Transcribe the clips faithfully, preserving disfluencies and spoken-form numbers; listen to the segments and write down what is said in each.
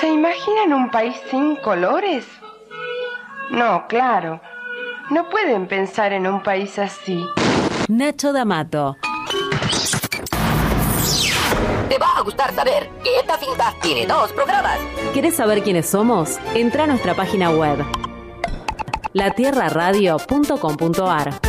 ¿Se imaginan un país sin colores? No, claro. No pueden pensar en un país así. Nacho D'Amato. Te va a gustar saber que esta cinta tiene dos programas. ¿Querés saber quiénes somos? Entra a nuestra página web la tierra radio punto com punto a r.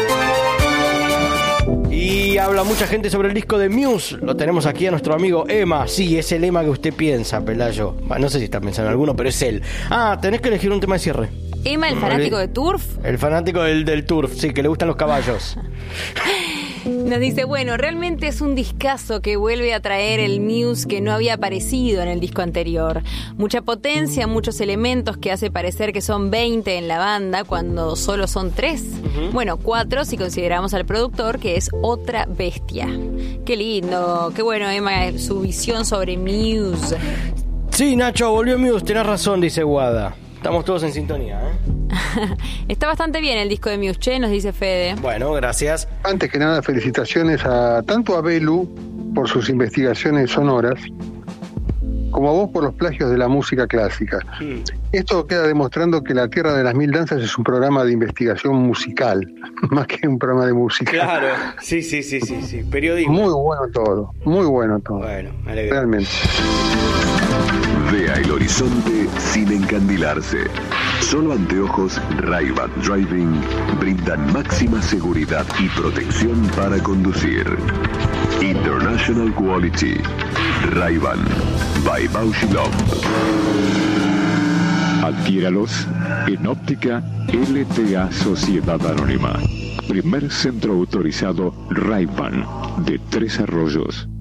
Y habla mucha gente sobre el disco de Muse. Lo tenemos aquí a nuestro amigo Emma. Sí, es el Emma que usted piensa, Pelayo. No sé si está pensando en alguno, pero es él. Ah, tenés que elegir un tema de cierre. Emma, el fanático de Turf. El fanático del, del Turf, sí, que le gustan los caballos. Nos dice, bueno, realmente es un discazo que vuelve a traer el Muse que no había aparecido en el disco anterior. Mucha potencia, muchos elementos que hace parecer que son veinte en la banda cuando solo son tres. Uh-huh. Bueno, cuatro si consideramos al productor, que es otra bestia. Qué lindo, qué bueno, Emma, su visión sobre Muse. Sí, Nacho, volvió Muse, tenés razón, dice Guada. Estamos todos en sintonía, ¿eh? Está bastante bien el disco de Muse, che, nos dice Fede. Bueno, gracias. Antes que nada, felicitaciones a tanto a Belu por sus investigaciones sonoras, como a vos por los plagios de la música clásica. Mm. Esto queda demostrando que La Tierra de las Mil Danzas es un programa de investigación musical, más que un programa de música. Claro, sí, sí, sí, sí, sí. Periodismo. Muy bueno todo, muy bueno todo. Bueno, me alegro. Realmente. Vea el horizonte sin encandilarse. Solo anteojos Ray-Ban Driving brindan máxima seguridad y protección para conducir. International Quality. Ray-Ban by Bausch y Lomb. Adquiéralos en Óptica L T A Sociedad Anónima. Primer centro autorizado Ray-Ban de Tres Arroyos.